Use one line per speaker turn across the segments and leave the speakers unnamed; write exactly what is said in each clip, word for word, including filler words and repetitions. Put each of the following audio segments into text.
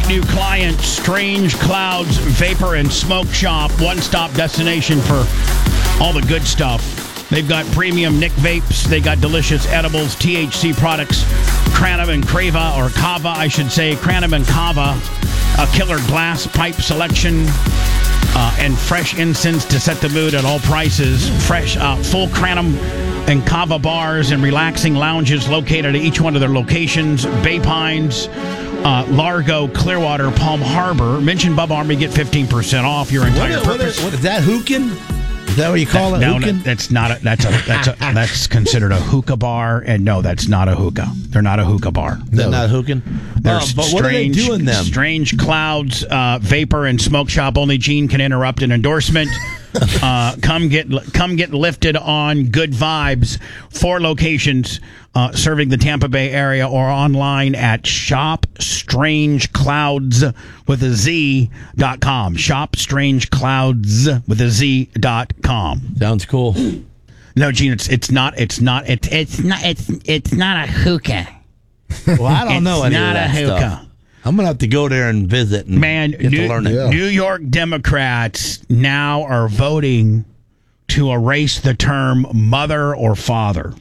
great new client, Strange Clouds Vapor and Smoke Shop, one-stop destination for all the good stuff. They've got premium Nick vapes. They got delicious edibles, T H C products, Cranum and Crava, or Kava, I should say, Cranum and Kava, a killer glass pipe selection, uh, and fresh incense to set the mood at all prices. Fresh, uh, full Cranum and Kava bars and relaxing lounges located at each one of their locations. Bay Pines, uh, Largo, Clearwater, Palm Harbor. Mention Bubba Army, get fifteen percent off your entire
what,
purpose.
What is, what is that, hookah? Is that what you call
that,
it?
No,
hookah?
no, that's not a, that's a, that's a, that's considered a hookah bar, and no, that's not a hookah. They're not a hookah bar.
They're not hookah?
They're
Oh, but what are they
strange,
doing them?
Strange Clouds, uh, Vapor and Smoke Shop. Only Gene can interrupt an endorsement. uh, come get come get lifted on good vibes. Four locations uh, serving the Tampa Bay area, or online at shop strange clouds with a Z dot com. shop strange clouds with a Z dot com.
Sounds cool.
No, Gene, it's it's not it's not it's it's not it's it's not a hookah.
Well, I don't
It's
know any
not
of that
a hookah.
stuff. I'm going to have to go there and visit and
Man,
get
New,
to learn it.
Yeah.
New York Democrats now are voting to erase the term mother or father.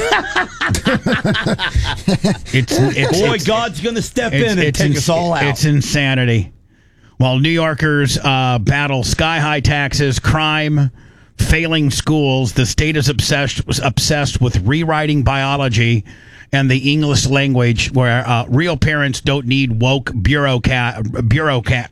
it's, it's
Boy,
it's,
God's going to step
it's,
in and
it's
take
ins-
us all out.
It's insanity. While New Yorkers uh, battle sky-high taxes, crime, failing schools, the state is obsessed was obsessed with rewriting biology and the English language, where uh, real parents don't need woke bureaucrat, bureaucrats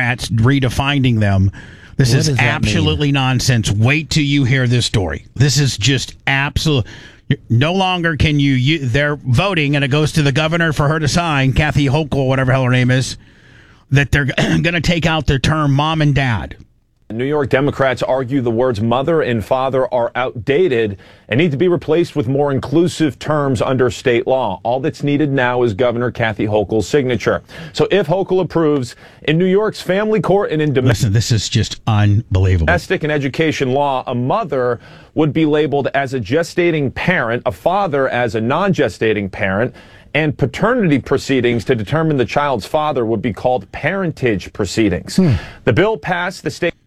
redefining them. This
What
is
does that
absolutely nonsense. Wait till you hear this story. This is just absolute. No longer can you, you. They're voting, and it goes to the governor for her to sign, Kathy Hochul, whatever the hell her name is, that they're going to take out the term mom and dad.
New York Democrats argue the words mother and father are outdated and need to be replaced with more inclusive terms under state law. All that's needed now is Governor Kathy Hochul's signature. So if Hochul approves, in New York's family court and in
Listen, this is just unbelievable.
domestic and education law, a mother would be labeled as a gestating parent, a father as a non-gestating parent, and paternity proceedings to determine the child's father would be called parentage proceedings. Hmm. The bill passed the state.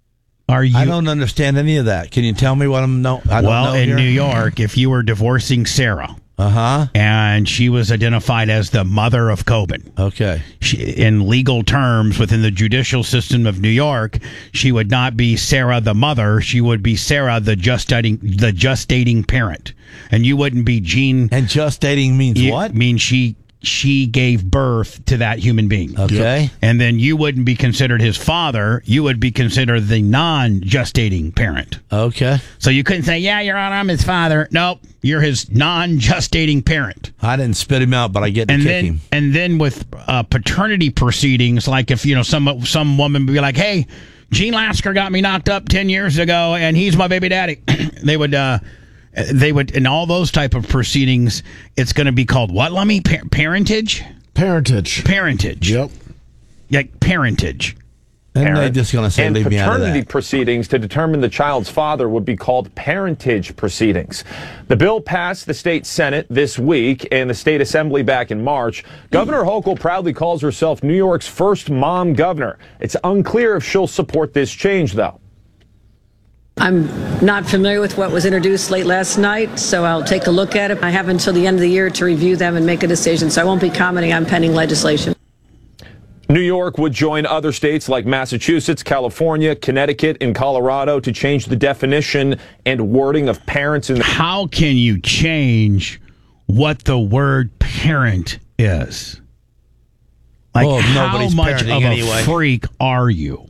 Are you?
I don't understand any of that. Can you tell me what I'm no? I don't
well,
know
in
here?
New York, if you were divorcing Sarah,
Uh huh.
and she was identified as the mother of Coben,
Okay.
she, in legal terms within the judicial system of New York, she would not be Sarah the mother. She would be Sarah the gestating the gestating parent, and you wouldn't be Gene.
And gestating means
You-
what?
Means she she gave birth to that human being.
Okay.
And then you wouldn't be considered his father. You would be considered the non-gestating parent.
Okay.
So you couldn't say, yeah, Your Honor, I'm his father. Nope, you're his non-gestating parent.
I didn't spit him out, but I get to
And
kick
then,
him.
and then with uh, paternity proceedings, like if you know some some woman would be like, "Hey, Gene Lasker got me knocked up ten years ago, and he's my baby daddy," they would, uh, they would, in all those type of proceedings, it's going to be called what? Let me pa- parentage,
Parentage.
parentage,
Yep.
like parentage.
And they're
Parent
just going to say,
and
leave me out of
paternity
that.
proceedings to determine the child's father would be called parentage proceedings. The bill passed the state Senate this week and the state assembly back in March. Governor Hochul proudly calls herself New York's first mom governor. It's unclear if she'll support this change, though.
I'm not familiar with what was introduced late last night, so I'll take a look at it. I have until the end of the year to review them and make a decision, so I won't be commenting on pending legislation.
New York would join other states like Massachusetts, California, Connecticut, and Colorado to change the definition and wording of parents in the...
How can you change what the word parent is? Like,
Oh,
how
nobody's
much
parenting
of a
anyway.
freak are you?